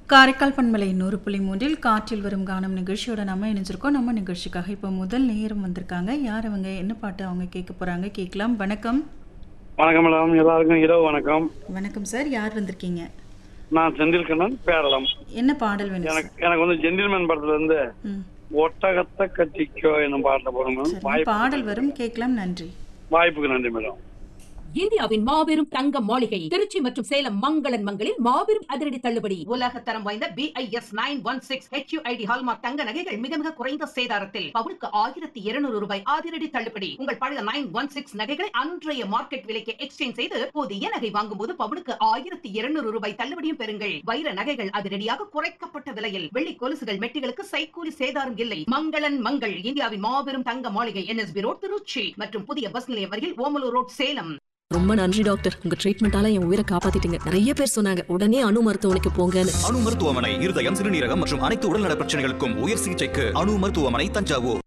காரைக்கால் பண்பலை 100.3 காற்றில் வரும் கானம் நிகழ்ச்சியோட நம்ம இணைஞ்சிருக்கோம். நம்ம நிகழ்ச்சிக்காக இப்போ முதல் நேரம் வந்திருக்காங்க. யார் அவங்க, என்ன பாட்டு அவங்க கேட்க போறாங்க கேட்கலாம். வணக்கம். வணக்கம் மேடம், எல்லாருக்கும் இரவு வணக்கம். வணக்கம் சார், யார் வந்திருக்கீங்க? நான் செந்தில் கண்ணன் பேரளம். என்ன பாடல் வேணும்? எனக்கு வந்து ஜென்டில்மேன் படத்துல இருந்து ஒட்டகத்தை கட்டிக்கோ என்னும் பாட்டை போடுங்க. பாடல் வரும், கேட்கலாம். நன்றி. வாய்ப்புக்கு நன்றி மேடம். இந்தியாவின் மாபெரும் தங்க மாளிகை திருச்சி மற்றும் சேலம் மங்களன் மங்களில் மாபெரும் அதிரடி தள்ளுபடி. உலக தரம் வாய்ந்த BIS 916 HUID ஹால்மார்க் தங்க நகைகள் மிக மிக குறைந்த சேதாரத்தில் பவுனுக்கு 1200 ரூபாய் அதிரடி தள்ளுபடி. உங்கள் பழைய 916 நகைகளை அன்றைய மார்க்கெட் விலைக்கு எக்ஸ்சேஞ்ச் செய்து புதிய நகை வாங்கும் போது பவுனுக்கு 1200 ரூபாய் தள்ளுபடியும் பெறுங்கள். வைர நகைகள் அதிரடியாக குறைக்கப்பட்ட விலையில், வெள்ளி கொலுசுகள் மெட்டிகளுக்கு சைக்கூலி சேதாரம் இல்லை. மங்களன் மங்கள் இந்தியாவின் மாபெரும் தங்க மாளிகை NSB ரோட் திருச்சி மற்றும் புதிய பஸ் நிலையம் அருகில் ஓமலூர் ரோட் சேலம். ரொம்ப நன்றி டாக்டர், உங்க ட்ரீட்மெண்டால என் உயிரை காப்பாத்திட்டீங்க. நிறைய பேர் சொன்னாங்க உடனே அணு மருத்துவமனைக்கு போங்கன்னு. அணு மருத்துவமனை இருதயம், சிறுநீரகம் மற்றும் அனைத்து உடல்நல பிரச்சனைகளுக்கும் உயர் சிகிச்சைக்கு அணு மருத்துவமனை, தஞ்சாவூர்.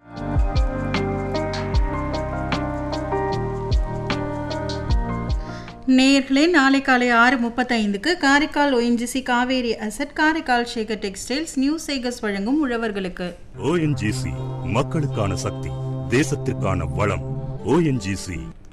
நேயர்களே, நாளை காலை 6:35க்கு Karaikal ONGC Kaveri asset, Karaikal Sekar textiles, new Sekar's வழங்கும் உழவர்களுக்கு. ONGC மக்களுக்கான சக்தி, தேசத்திற்கான வளம். ONGC.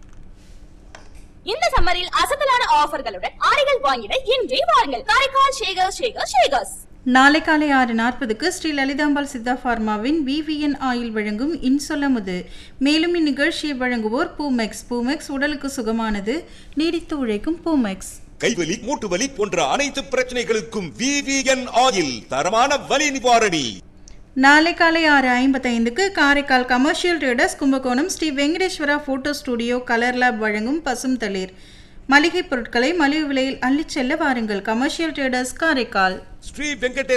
இந்த சம்மரில் அசத்தலான ஆஃபர்களுடன் ஆடைகள் வாங்கிட இன்றே வாருங்கள். காரைக்கால் ஷேகர்ஸ். நாளை காலை 6:40க்கு ஸ்ரீ லலிதாம்பாள் சித்தா பார்மாவின் VVN ஆயில் வழங்கும் இன்சொல்லமுது. மேலும் இந்நிகழ்ச்சியை வழங்குவோர் பூமெக்ஸ் உடலுக்கு சுகமானது, நீடித்து உழைக்கும் பூமெக்ஸ். கைவலி, மூட்டு வலி போன்ற அனைத்து பிரச்சனைகளுக்கும் VVN ஆயில் தரமான வலி நிவாரணி. நாளை காலை 6:55க்கு Karaikal commercial traders Kumbakonam Sri Venkateswara photo studio colour lab வழங்கும் பசும் தளிர். மளிகை பொருட்களை மலிவு விலையில் அள்ளிச் செல்ல வாருங்கள். Commercial traders Karaikal. ஸ்ரீ வெங்கடேஸ்வரா